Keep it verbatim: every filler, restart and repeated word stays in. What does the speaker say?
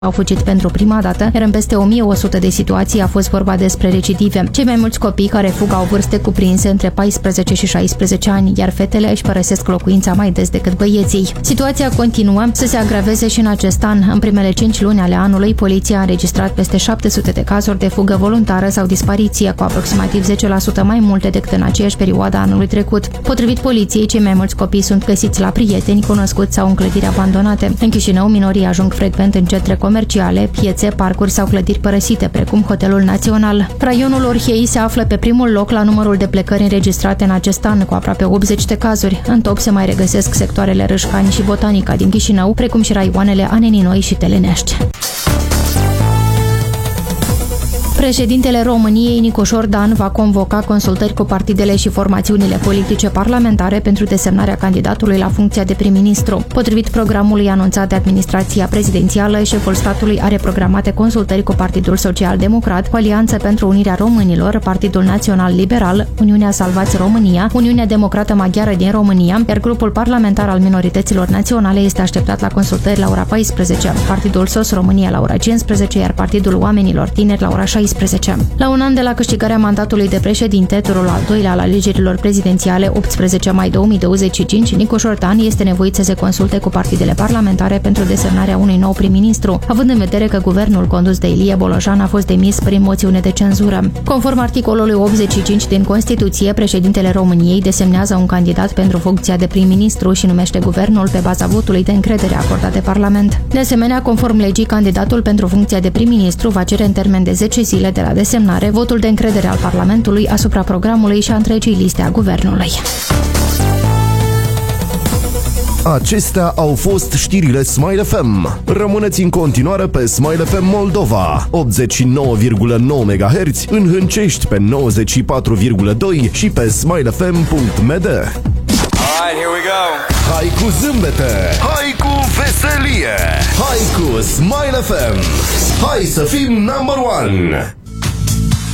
au fugit pentru prima dată, iar în peste o mie o sută de situații a fost vorba despre recidive. Cei mai mulți copii care fug au vârste cuprinse între paisprezece și șaisprezece ani, iar fetele își părăsesc locuința mai des decât băieții. Situația continuă să se agraveze și în acest an. În primele cinci luni ale anului, poliția a înregistrat peste șapte sute de cazuri de fugă voluntară sau dispariție, cu aproximativ zece la sută mai multe decât în aceeași perioadă anului trecut. Potrivit poliției, cei mai mulți copii sunt găsiți la prieteni, cunoscuți sau în clădiri abandonate. În Chișinău, minorii ajung frecvent în centre comerciale, piețe, parcuri sau clădiri părăsite, precum Hotelul Național. Raionul Orhei se află pe primul loc la numărul de plecări înregistrate în acest an, cu aproape optzeci de cazuri. În top se mai regăsesc sectoarele Râșcani și Botanica din Chișinău, precum și raioanele Anenii Noi și Telenești. Președintele României, Nicușor Dan, va convoca consultări cu partidele și formațiunile politice parlamentare pentru desemnarea candidatului la funcția de prim-ministru. Potrivit programului anunțat de administrația prezidențială, șeful statului are programate consultări cu Partidul Social-Democrat, cu Alianță pentru Unirea Românilor, Partidul Național Liberal, Uniunea Salvați România, Uniunea Democrată Maghiară din România, iar grupul parlamentar al minorităților naționale este așteptat la consultări la ora paisprezece, Partidul SOS România la ora cincisprezece, iar Partidul Oamenilor Tineri la ora șaisprezece. La un an de la câștigarea mandatului de președinte, turul al doilea al alegerilor prezidențiale, optsprezece mai două mii douăzeci și cinci, Nicușor Dan este nevoit să se consulte cu partidele parlamentare pentru desemnarea unui nou prim-ministru, având în vedere că guvernul condus de Ilie Bolojan a fost demis prin moțiune de cenzură. Conform articolului optzeci și cinci din Constituție, președintele României desemnează un candidat pentru funcția de prim-ministru și numește guvernul pe baza votului de încredere acordat de Parlament. De asemenea, conform legii, candidatul pentru funcția de prim-ministru va cere în termen de zece zile de la desemnare votul de încredere al Parlamentului asupra programului și a întregii liste a guvernului. Acestea au fost știrile Smile F M. Rămâneți în continuare pe Smile F M Moldova, optzeci și nouă virgulă nouă megahertz, în Hâncești pe nouăzeci și patru virgulă doi și pe smile f m punct m d. Alright, here we go. Hai cu zâmbete, hai cu veselie, hai cu Smile F M. Hai să fim number one.